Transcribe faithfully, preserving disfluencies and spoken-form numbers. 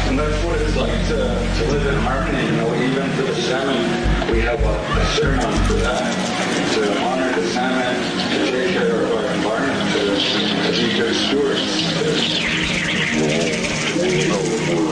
And that's what it's like to, to live in harmony. You know, even for the salmon, we have a, a ceremony for that, to honor the salmon